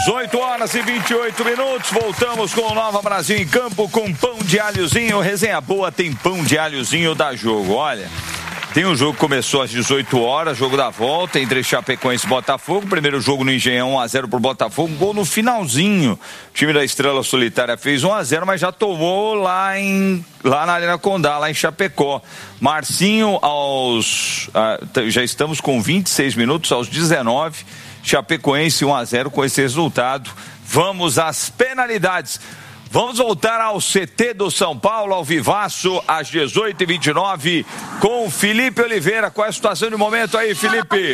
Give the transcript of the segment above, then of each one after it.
18 horas e 28 minutos, voltamos com o Nova Brasil em campo com pão de alhozinho. Resenha boa, tem pão de alhozinho da Jogo. Olha, tem um jogo que começou às 18 horas, jogo da volta entre Chapecoense e Botafogo. Primeiro jogo no Engenhão, 1-0 pro Botafogo, gol no finalzinho. O time da Estrela Solitária fez 1-0, mas já tomou lá na Arena Condá, lá em Chapecó. Marcinho, já estamos com 26 minutos, aos 19. Chapecoense 1-0 com esse resultado. Vamos às penalidades. Vamos voltar ao CT do São Paulo, ao vivaço, às 18h29, com Felipe Oliveira. Qual é a situação de momento aí, Felipe?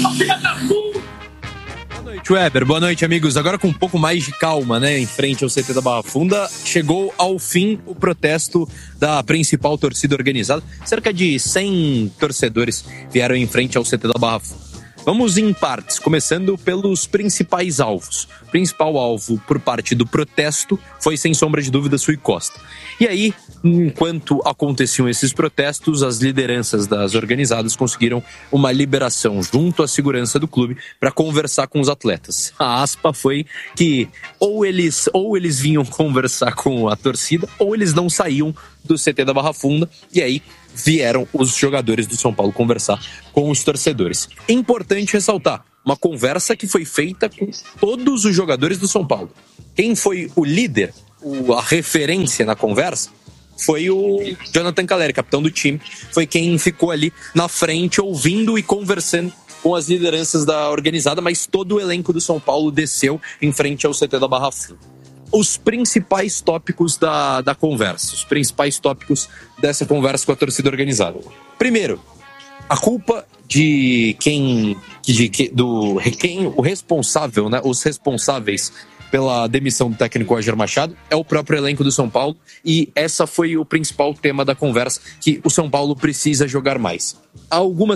Boa noite, Weber. Boa noite, amigos. Agora com um pouco mais de calma, né, em frente ao CT da Barra Funda, chegou ao fim o protesto da principal torcida organizada. Cerca de 100 torcedores vieram em frente ao CT da Barra Funda. Vamos em partes, começando pelos principais alvos. O principal alvo por parte do protesto foi, sem sombra de dúvida, Rui Costa. E aí, enquanto aconteciam esses protestos, as lideranças das organizadas conseguiram uma liberação junto à segurança do clube para conversar com os atletas. A aspa foi que ou eles vinham conversar com a torcida ou eles não saíam do CT da Barra Funda, e aí vieram os jogadores do São Paulo conversar com os torcedores. É importante ressaltar, uma conversa que foi feita com todos os jogadores do São Paulo. Quem foi o líder, a referência na conversa, foi o Jonathan Calleri, capitão do time. Foi quem ficou ali na frente, ouvindo e conversando com as lideranças da organizada, mas todo o elenco do São Paulo desceu em frente ao CT da Barra Funda. Os principais tópicos da conversa, os principais tópicos dessa conversa com a torcida organizada. Primeiro, a culpa o responsável, né, os responsáveis pela demissão do técnico Roger Machado é o próprio elenco do São Paulo, e essa foi o principal tema da conversa, que o São Paulo precisa jogar mais. Há algumas